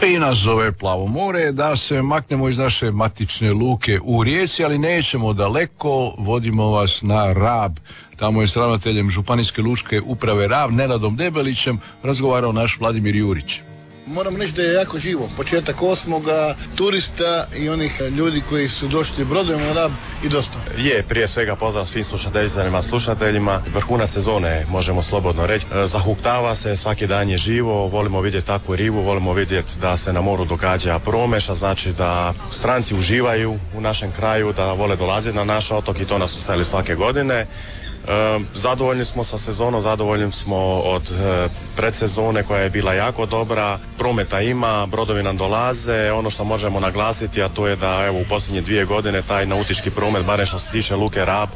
I nas zove Plavo more, da se maknemo iz naše matične luke u Rijeci, ali nećemo daleko, vodimo vas na Rab. Tamo je s ravnateljem Županijske lučke uprave Rab, Nenadom Debelićem, razgovarao naš Vladimir Jurić. Moram reći da je jako živo. Početak 8. turista i onih ljudi koji su došli brodovima na Rab i dosta. Prije svega pozdrav svim slušateljima. Vrhunac sezone, možemo slobodno reći. Zahuktava se, svaki dan je živo, volimo vidjeti takvu ribu, volimo vidjeti da se na moru događa promeša, znači da stranci uživaju u našem kraju, da vole dolaziti na naš otok i to nas veseli svake godine. Zadovoljni smo sa sezonom, zadovoljni smo od predsezone koja je bila jako dobra, prometa ima, brodovi nam dolaze, ono što možemo naglasiti, a to je da evo u posljednje 2 godine taj nautički promet, barem što se tiče luke Rab,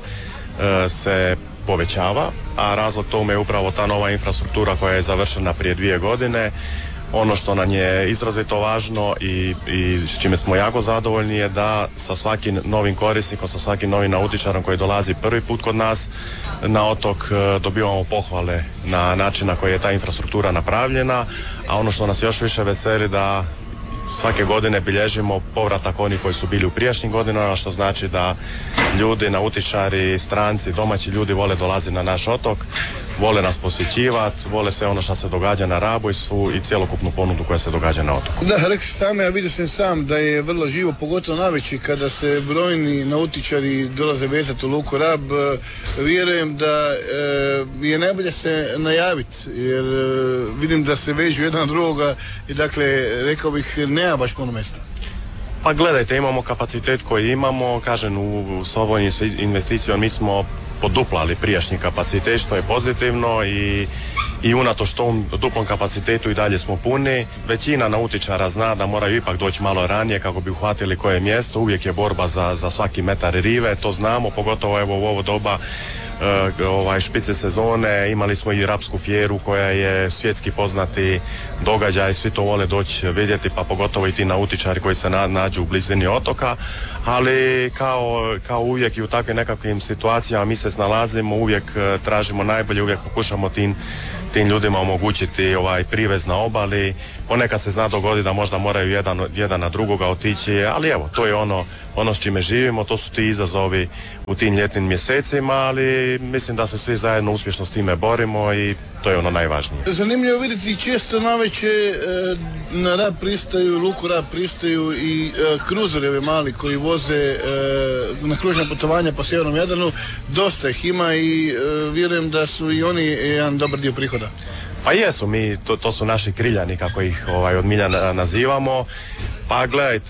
se povećava, a razlog tome je upravo ta nova infrastruktura koja je završena prije 2 godine. Ono što nam je izrazito važno i s čime smo jako zadovoljni je da sa svakim novim korisnikom, sa svakim novim nautičarom koji dolazi prvi put kod nas na otok dobivamo pohvale na način na koji je ta infrastruktura napravljena, a ono što nas još više veseli da svake godine bilježimo povratak onih koji su bili u prijašnjim godinama, što znači da ljudi, nautičari, stranci, domaći ljudi vole dolaziti na naš otok, vole nas posjećivati, vole sve ono što se događa na Rabu i cjelokupnu ponudu koja se događa na otoku. Da, rekli sami, ja vidio sam da je vrlo živo, pogotovo navečer kada se brojni nautičari dolaze vezati u luku Rab. Vjerujem da je najbolje se najaviti, jer vidim da se vežu jedan drugoga i dakle, rekao bih, nema baš puno mjesta. Pa gledajte, imamo kapacitet koji imamo, kažem, s ovom investicijom mi smo poduplali prijašnji kapacitet, što je pozitivno i unatoč tom duplom kapacitetu i dalje smo puni. Većina nautičara zna da moraju ipak doći malo ranije kako bi uhvatili koje mjesto, uvijek je borba za svaki metar rive, to znamo, pogotovo evo u ovo doba špice sezone, imali smo i Rapsku fjeru koja je svjetski poznati događaj, svi to vole doći vidjeti, pa pogotovo i ti nautičari koji se nađu u blizini otoka, ali kao uvijek i u takvim nekakvim situacijama mi se snalazimo, uvijek tražimo najbolje, uvijek pokušamo tim ljudima omogućiti privez na obali. Ponekad se zna dogoditi da možda moraju jedan na drugoga otići, ali evo, to je ono s čime živimo, to su ti izazovi u tim ljetnim mjesecima, ali mislim da se svi zajedno uspješno s time borimo i to je ono najvažnije. Zanimljivo vidjeti često navečer na Rab pristaju, luku Rab pristaju i kruzeri mali koji voze na kružna putovanja po sjevernom Jadranu, dosta ih ima i vjerujem da su i oni jedan dobar dio prihoda. Pa jesu, to su naši kriljani kako ih od milja nazivamo, pa gledajte,